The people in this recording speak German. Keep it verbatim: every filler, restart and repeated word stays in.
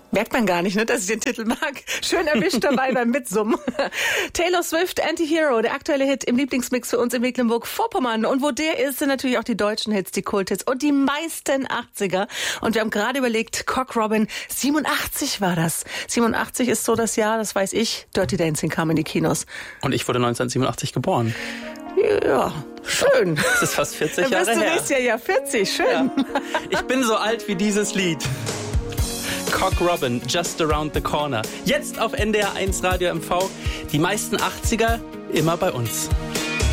Merkt man gar nicht, ne, dass ich den Titel mag. Schön erwischt dabei beim Mitsummen. Taylor Swift, Anti-Hero, der aktuelle Hit im Lieblingsmix für uns in Mecklenburg-Vorpommern. Und wo der ist, sind natürlich auch die deutschen Hits, die Kulthits und die meisten achtziger. Und wir haben gerade überlegt, Cock Robin, siebenundachtzig war das. siebenundachtzig ist so das Jahr, das weiß ich, Dirty Dancing kam in die Kinos. Und ich wurde neunzehnhundertsiebenundachtzig geboren. Ja, schön. Das ist fast vierzig Dann Jahre bist du her. nächstes Jahr ja vierzig, schön. Ja. Ich bin so alt wie dieses Lied. Cock Robin, Just Around the Corner. Jetzt auf N D R eins Radio M V. Die meisten achtziger immer bei uns.